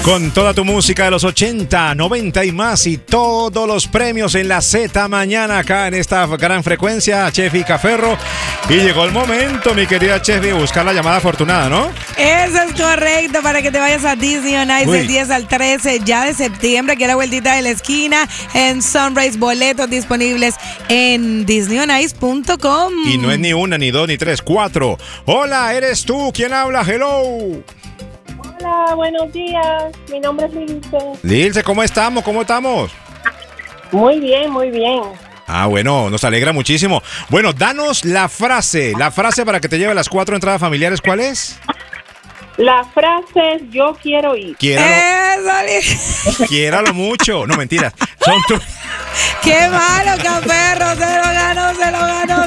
Con toda tu música de los 80, 90 y más y todos los premios en la Z mañana acá en esta gran frecuencia, Chefi Caferro. Y llegó el momento, mi querida Chefi, de buscar la llamada afortunada, ¿no? Eso es correcto, para que te vayas a Disney on Ice del 10 al 13 ya de septiembre, aquí a la vueltita de la esquina en Sunrise. Boletos disponibles en disneyonice.com. Y no es ni una, ni dos, ni tres, cuatro. Hola, ¿eres tú? ¿Quién habla? Hello. Hola, buenos días. Mi nombre es Lilce. Lilce, ¿cómo estamos? ¿Cómo estamos? Muy bien, muy bien. Ah, bueno, nos alegra muchísimo. Bueno, danos la frase para que te lleve las 4 entradas familiares. ¿Cuál es? La frase es yo quiero ir. Quiéralo mucho. No, mentiras. Son tú. ¡Qué malo, Caferro! ¡Se lo ganó!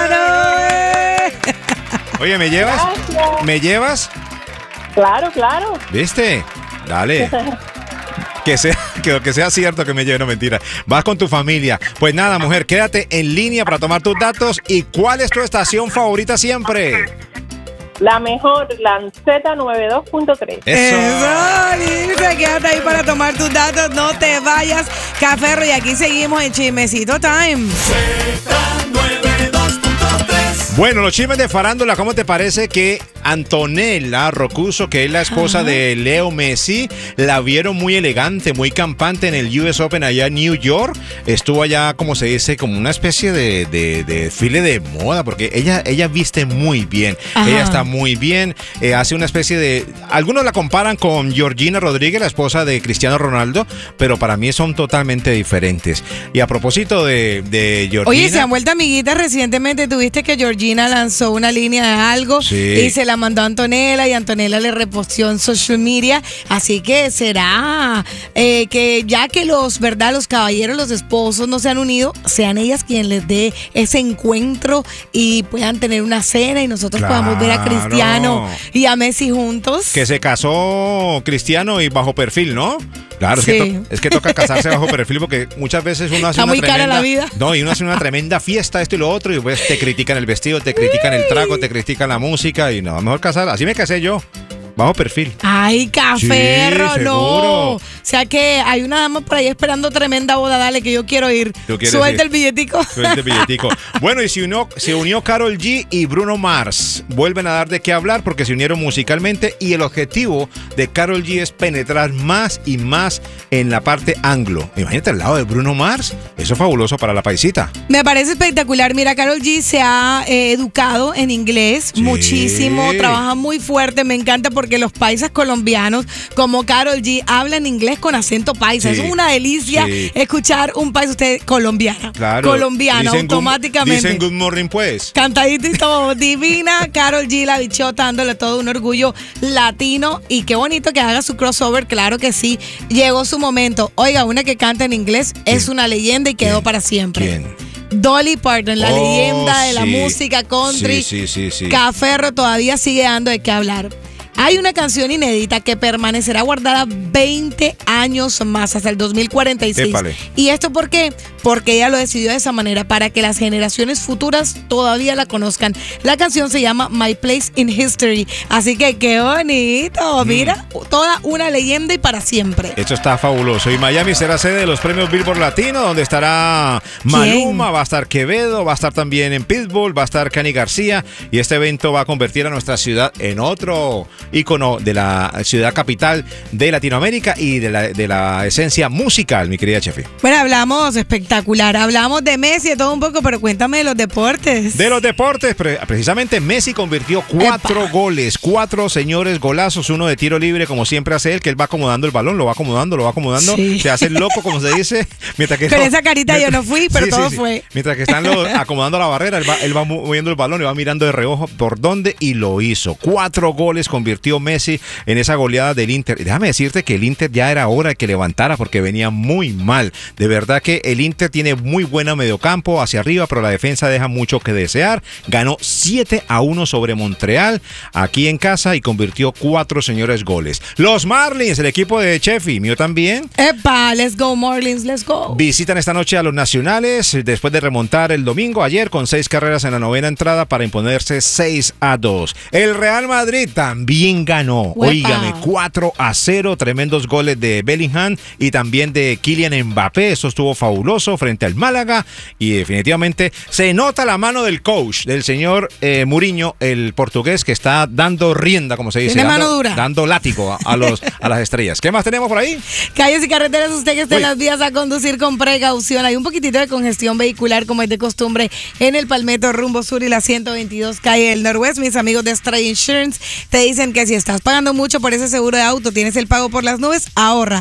Oye, ¿me llevas? Gracias. ¿Me llevas? Claro, claro. ¿Viste? Dale. Que sea cierto que me lleve, no mentira. Vas con tu familia. Pues nada, mujer, quédate en línea para tomar tus datos. ¿Y cuál es tu estación favorita siempre? La mejor, la Z92.3. Eso, Lilce, quédate ahí para tomar tus datos. No te vayas, Caferro. Y aquí seguimos en Chismecito Time. Bueno, los chismes de farándula, ¿cómo te parece que Antonella Rocuso, que es la esposa de Leo Messi, la vieron muy elegante, muy campante en el US Open allá en New York? Estuvo allá, como se dice, como una especie de desfile de moda, porque ella viste muy bien. Ajá. Ella está muy bien, hace una especie de... Algunos la comparan con Georgina Rodríguez, la esposa de Cristiano Ronaldo, pero para mí son totalmente diferentes. Y a propósito de Georgina... Oye, se han vuelto amiguitas recientemente. Tuviste que Georgina lanzó una línea de algo, sí, y se la mandó a Antonella y Antonella le reposteó en social media. Así que será que ya que los caballeros, los esposos no se han unido, sean ellas quienes les dé ese encuentro y puedan tener una cena y nosotros podamos ver a Cristiano y a Messi juntos. Que se casó Cristiano y bajo perfil, ¿no? Claro, sí. es que toca casarse bajo perfil porque muchas veces uno hace está una muy tremenda... cara la vida. No, y uno hace una tremenda fiesta, esto y lo otro, y pues te critican el vestido, te critican el trago, te critican la música, y no, mejor casar. Así me casé yo. Bajo perfil. Ay, Caferro, sí, no. O sea que hay una dama por ahí esperando tremenda boda. Dale, que yo quiero ir. Suelta el billetico. Suelta el billetico. Bueno, y se unió Karol G y Bruno Mars. Vuelven a dar de qué hablar porque se unieron musicalmente y el objetivo de Karol G es penetrar más y más en la parte anglo. Imagínate al lado de Bruno Mars. Eso es fabuloso para la paisita. Me parece espectacular. Mira, Karol G se ha educado en inglés muchísimo. Trabaja muy fuerte. Me encanta porque los paisas colombianos como Karol G hablan inglés con acento paisa. Es una delicia escuchar un país usted colombiano. Claro. Colombiano, dicen automáticamente. Dicen good morning, pues. Cantadito y todo. Divina Karol G, la bichota, dándole todo un orgullo latino. Y qué bonito que haga su crossover. Claro que sí. Llegó su momento. Oiga, una que canta en inglés es una leyenda y quedó para siempre. ¿Quién? Dolly Parton, la leyenda de la música country. Sí. Caferro todavía sigue dando de qué hablar. Hay una canción inédita que permanecerá guardada 20 años más, hasta el 2046. Épale. ¿Y esto por qué? Porque ella lo decidió de esa manera, para que las generaciones futuras todavía la conozcan. La canción se llama My Place in History. Así que qué bonito. Mira, toda una leyenda y para siempre. Esto está fabuloso. Y Miami será sede de los premios Billboard Latino, donde estará Maluma, va a estar Quevedo, va a estar también en Pitbull, va a estar Cani García. Y este evento va a convertir a nuestra ciudad en otro ícono de la ciudad capital de Latinoamérica y de la esencia musical, mi querida Chefi. Bueno, hablamos espectacular, hablamos de Messi, de todo un poco, pero cuéntame de los deportes. De los deportes, precisamente Messi convirtió 4 goles, 4 señores golazos, uno de tiro libre, como siempre hace él, que él va acomodando el balón, lo va acomodando, sí. Se hace el loco, como se dice. Mientras que con esa carita yo no fui, pero todo fue. Mientras que están acomodando la barrera, él va moviendo el balón y va mirando de reojo por dónde, y lo hizo. 4 goles convirtió Messi en esa goleada del Inter. Y déjame decirte que el Inter ya era hora de que levantara porque venía muy mal. De verdad que el Inter tiene muy buena mediocampo hacia arriba, pero la defensa deja mucho que desear. Ganó 7-1 sobre Montreal aquí en casa y convirtió 4 señores goles. Los Marlins, el equipo de Chefi, mío también. ¡Epa! Let's go Marlins, let's go. Visitan esta noche a los Nacionales después de remontar el domingo ayer con 6 carreras en la novena entrada para imponerse 6-2. El Real Madrid también Medellín ganó. ¡Uepa! Óigame, 4-0, tremendos goles de Bellingham y también de Kylian Mbappé. Eso estuvo fabuloso frente al Málaga y definitivamente se nota la mano del coach, del señor Mourinho, el portugués, que está dando rienda, como se dice. Tiene mano dura. Dando látigo a las estrellas. ¿Qué más tenemos por ahí? Calles y carreteras, usted que esté en las vías a conducir con precaución. Hay un poquitito de congestión vehicular, como es de costumbre, en el Palmetto rumbo sur y la 122 calle del Noroeste. Mis amigos de Stray Insurance te dicen que si estás pagando mucho por ese seguro de auto, tienes el pago por las nubes, ahorra.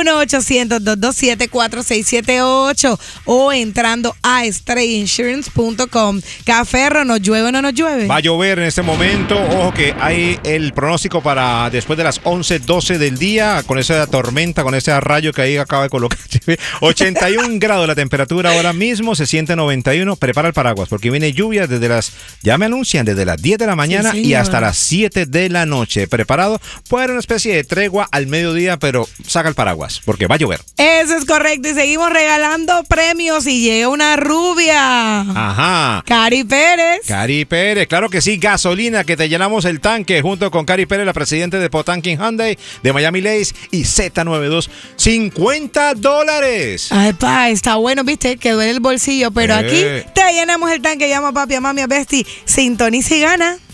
1-800-227-4678 o entrando a StrayInsurance.com. Caferro, ¿nos llueve o no nos llueve? Va a llover en este momento. Ojo que hay el pronóstico para después de las 11:12 del día, con esa tormenta, con ese rayo que ahí acaba de colocar. 81 grados la temperatura ahora mismo, se siente 91. Prepara el paraguas porque viene lluvia ya me anuncian, desde las 10 de la mañana y hasta las 7 de la noche. Preparado, puede haber una especie de tregua al mediodía, pero saca el paraguas porque va a llover. Eso es correcto y seguimos regalando premios y llega una rubia. Ajá. Cari Pérez. Cari Pérez, claro que sí, gasolina, que te llenamos el tanque junto con Cari Pérez, la presidenta de Potanking Hyundai de Miami Lakes y Z92, $50. Ay, pa, está bueno, viste, que duele el bolsillo, pero aquí te llenamos el tanque, llama a papi, a mami, a Bestie, sintoniza y gana.